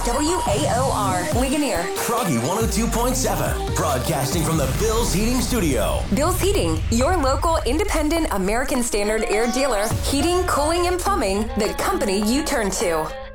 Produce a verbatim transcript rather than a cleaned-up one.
W A O R, Ligonier. Froggy one oh two point seven, broadcasting from the Bill's Heating Studio. Bill's Heating, your local independent American Standard air dealer. Heating, cooling, and plumbing, the company you turn to.